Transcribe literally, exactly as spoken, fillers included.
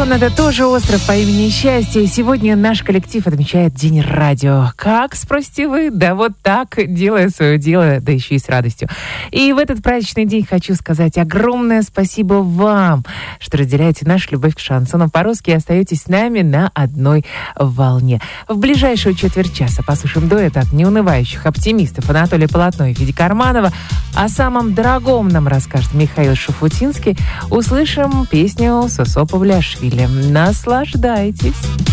Шансон — это тоже остров по имени Счастье. И сегодня наш коллектив отмечает День радио. Как, спросите вы? Да вот так, делая свое дело, да еще и с радостью. И в этот праздничный день хочу сказать огромное спасибо вам, что разделяете нашу любовь к шансону по-русски и остаетесь с нами на одной волне. В ближайшую четверть часа послушаем дуэт от неунывающих оптимистов Анатолия Полотно и Феди Карманова. О самом дорогом нам расскажет Михаил Шуфутинский. Услышим песню Сосо Павлиашвили. Наслаждайтесь!